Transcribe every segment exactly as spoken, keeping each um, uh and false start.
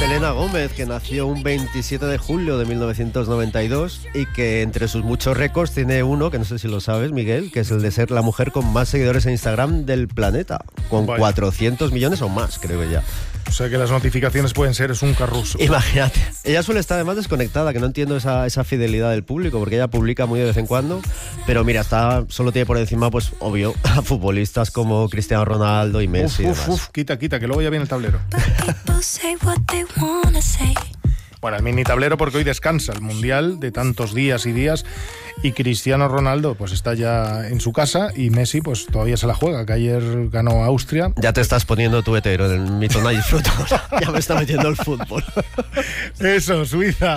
Selena Gómez, que nació un veintisiete de julio de mil novecientos noventa y dos y que entre sus muchos récords tiene uno, que no sé si lo sabes, Miguel, que es el de ser la mujer con más seguidores en Instagram del planeta, con Vaya. cuatrocientos millones o más, creo que ya. O sea que las notificaciones pueden ser, es un carruso. Imagínate. Ella suele estar además desconectada, que no entiendo esa, esa fidelidad del público, porque ella publica muy de vez en cuando, pero mira, está, solo tiene por encima, pues obvio, a futbolistas como Cristiano Ronaldo y Messi. Uf, uf, uf, quita, quita, que luego ya viene el tablero. Bueno, el mini tablero porque hoy descansa el Mundial de tantos días y días y Cristiano Ronaldo pues está ya en su casa y Messi pues todavía se la juega, que ayer ganó Austria. Ya te estás poniendo tu hetero en el mito, no disfruto. Ya me está metiendo el fútbol. Eso, Suiza.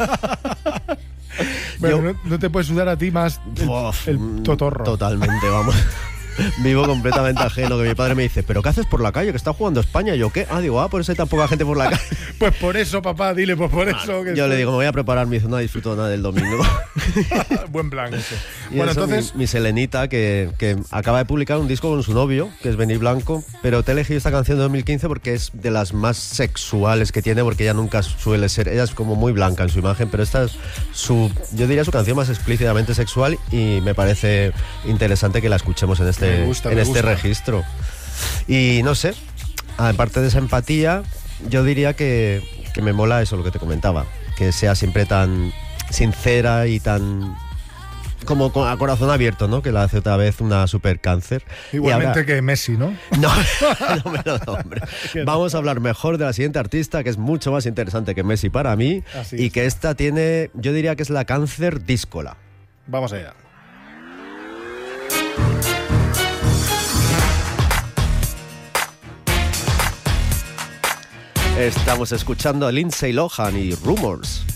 Bueno, Yo- no, no te puedes sudar a ti más el, Uf, el totorro. Totalmente, vamos. Vivo completamente ajeno, que mi padre me dice, ¿pero qué haces por la calle? Que está jugando España. Y yo, ¿qué? Ah, digo, ah, por eso hay tan poca gente por la calle. Pues por eso, papá, dile, pues por eso. Que Yo estoy- le digo, me voy a preparar mi zona de disfruto nada del domingo. Buen plan ese. Y Bueno, eso, entonces, mi, mi Selenita, que, que acaba de publicar un disco con su novio, que es Benny Blanco, pero te he elegido esta canción de dos mil quince porque es de las más sexuales que tiene, porque ella nunca suele ser, ella es como muy blanca en su imagen, pero esta es su, yo diría su canción más explícitamente sexual y me parece interesante que la escuchemos en este, Me gusta, en me este gusta. registro. Y no sé, aparte de esa empatía, yo diría que, que me mola eso, lo que te comentaba, que sea siempre tan sincera y tan como con- a corazón abierto, ¿no? Que la hace otra vez una super cáncer. igualmente que Messi, ¿no? No, no me lo nombre. Vamos a hablar mejor de la siguiente artista, que es mucho más interesante que Messi para mí, Así y es. que esta tiene, yo diría que es la cáncer díscola. Vamos allá. Estamos escuchando a Lindsay Lohan y Rumors.